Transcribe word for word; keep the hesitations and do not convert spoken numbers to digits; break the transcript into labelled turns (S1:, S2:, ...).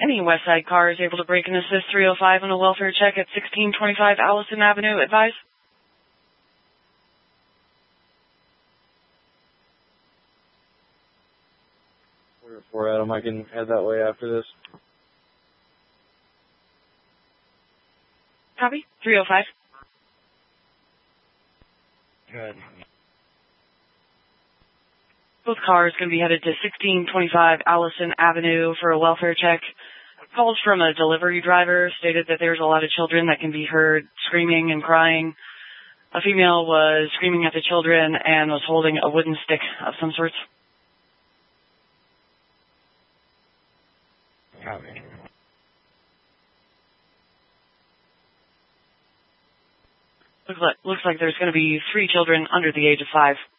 S1: Any West Side car is able to break and assist three oh five on a welfare check at sixteen twenty-five Allison Avenue. Advise.
S2: four Adam, I can head that way after this.
S1: Copy. three oh five.
S2: Good.
S1: Both cars going to be headed to sixteen twenty-five Allison Avenue for a welfare check. Calls from a delivery driver stated that there's a lot of children that can be heard screaming and crying. A female was screaming at the children and was holding a wooden stick of some sort.
S2: Copy.
S1: Looks like, looks like there's going to be three children under the age of five.